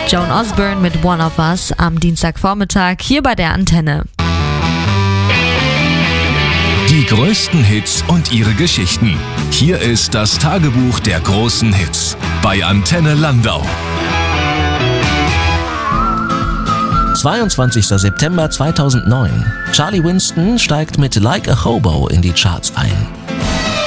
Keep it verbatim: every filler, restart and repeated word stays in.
Joan Osborne mit One of Us am Dienstagvormittag hier bei der Antenne. Die größten Hits und ihre Geschichten. Hier ist das Tagebuch der großen Hits bei Antenne Landau. zweiundzwanzigster September zweitausendneun. Charlie Winston steigt mit Like a Hobo in die Charts ein.